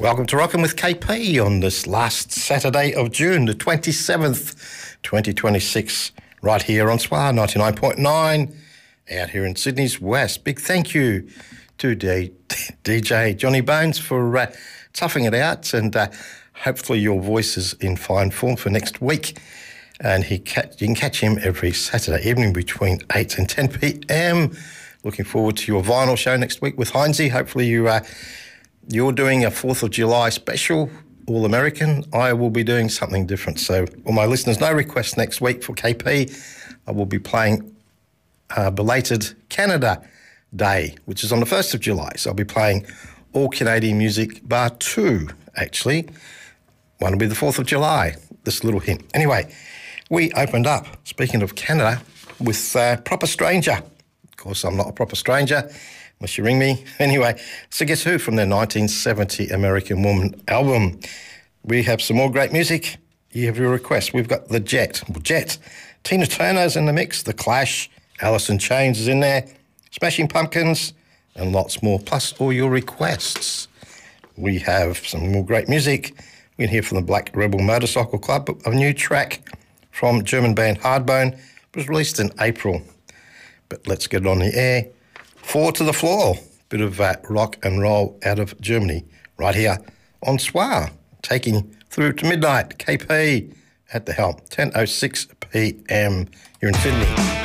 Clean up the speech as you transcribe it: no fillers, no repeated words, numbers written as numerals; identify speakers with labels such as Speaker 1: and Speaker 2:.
Speaker 1: Welcome to Rockin' with KP on this last Saturday of June, the 27th, 2026, right here on SWAR 99.9, out here in Sydney's West. Big thank you to DJ Johnny Bones for toughing it out, and hopefully your voice is in fine form for next week. And you can catch him every Saturday evening between 8 and 10 p.m. Looking forward to your vinyl show next week with Heinzie. Hopefully you're doing a 4th of July special, All American. I will be doing something different. So all my listeners, no requests next week for KP. I will be playing belated Canada Day, which is on the 1st of July. So I'll be playing all Canadian music bar 2, actually. One will be the 4th of July. This little hint. Anyway, we opened up, speaking of Canada, with Proper Stranger. Of course, I'm not a proper stranger, unless you ring me. Anyway, so guess who from their 1970 American Woman album? We have some more great music. You have your request. We've got the Jet. Tina Turner's in the mix. The Clash. Alice in Chains is in there. Smashing Pumpkins, and lots more, plus all your requests. We have some more great music. We can hear from the Black Rebel Motorcycle Club, a new track from German band Hardbone. It was released in April. But let's get it on the air. 4 to the Floor, bit of rock and roll out of Germany, right here on SWAR, taking through to midnight. KP at the helm, 10:06 p.m. here in Sydney.